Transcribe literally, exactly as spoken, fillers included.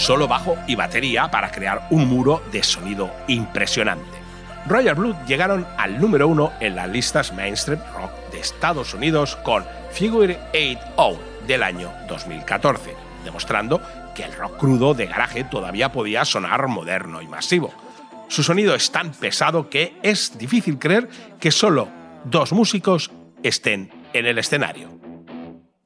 solo bajo y batería para crear un muro de sonido impresionante. Royal Blood llegaron al número uno en las listas mainstream rock de Estados Unidos con Figure Eight Out del año dos mil catorce, demostrando que el rock crudo de garaje todavía podía sonar moderno y masivo. Su sonido es tan pesado que es difícil creer que solo dos músicos estén en el escenario.